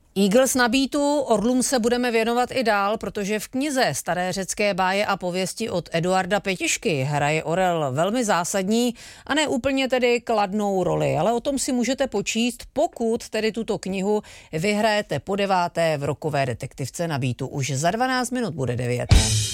Eagles na beatu, orlům se budeme věnovat i dál, protože v knize Staré řecké báje a pověsti od Eduarda Petišky hraje orel velmi zásadní a ne úplně tedy kladnou roli, ale o tom si můžete počíst, pokud tedy tuto knihu vyhrajete po 9. v rokové detektivce na beatu. Už za 12 minut bude 9.